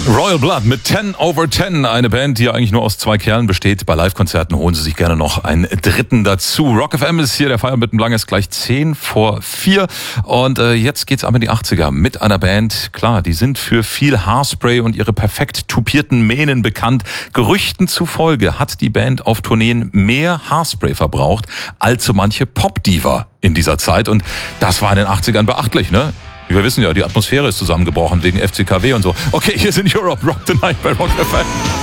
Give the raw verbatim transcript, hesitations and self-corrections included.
Royal Blood mit ten over ten, eine Band, die ja eigentlich nur aus zwei Kerlen besteht. Bei Live-Konzerten holen sie sich gerne noch einen dritten dazu. Rock F M ist hier, der Feier mit dem Lang ist gleich zehn vor vier. Und äh, jetzt geht's aber in die achtziger mit einer Band. Klar, die sind für viel Haarspray und ihre perfekt tupierten Mähnen bekannt. Gerüchten zufolge hat die Band auf Tourneen mehr Haarspray verbraucht als so manche Pop-Diva in dieser Zeit. Und das war in den achtzigern beachtlich, ne? Wir wissen ja, die Atmosphäre ist zusammengebrochen wegen F C K W und so. Okay, hier sind Europe Rock Tonight bei Rock F M.